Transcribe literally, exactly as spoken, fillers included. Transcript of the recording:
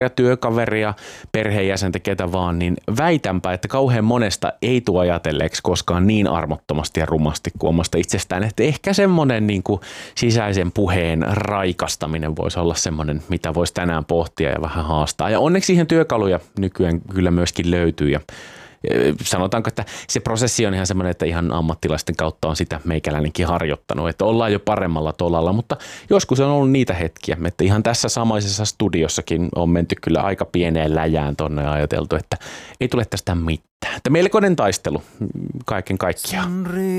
työkaveria, perheenjäsentä, ketä vaan, niin väitänpä, että kauhean monesta ei tule ajatelleeksi koskaan niin armottomasti ja rumasti kuin omasta itsestään, että ehkä semmoinen niin kuin sisäisen puheen raikastaminen voisi olla semmoinen, mitä voisi tänään pohtia ja vähän haastaa. Ja onneksi siihen työkaluja nykyään kyllä myöskin löytyy ja sanotaanko, että se prosessi on ihan semmoinen, että ihan ammattilaisten kautta on sitä meikäläinenkin harjoittanut, että ollaan jo paremmalla tolalla, mutta joskus on ollut niitä hetkiä, että ihan tässä samaisessa studiossakin on menty kyllä aika pieneen läjään tonne ja ajateltu, että ei tule tästä mitään. Että melkoinen taistelu kaiken kaikkiaan.